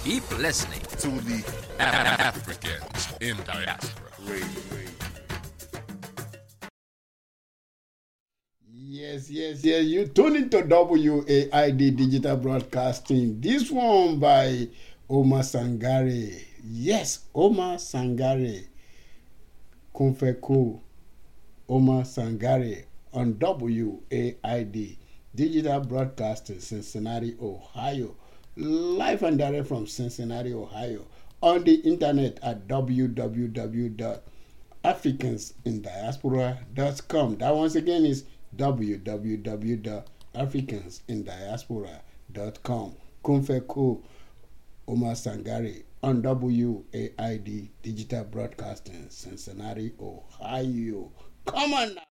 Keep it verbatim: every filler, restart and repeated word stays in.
Keep listening to the Africans in Diaspora Radio. Yes, yes, yes. You tune into W A I D Digital Broadcasting. This one by Omar Sangare. Yes, Omar Sangare. Kunfeko. Omar Sangare on W A I D Digital Broadcasting, Cincinnati, Ohio. Live and direct from Cincinnati, Ohio. On the internet at w w w dot africans in diaspora dot com. That once again is w w w dot africans in diaspora dot com. Kunfeko Omar Sangare on W A I D Digital Broadcasting, Cincinnati, Ohio. Come on now.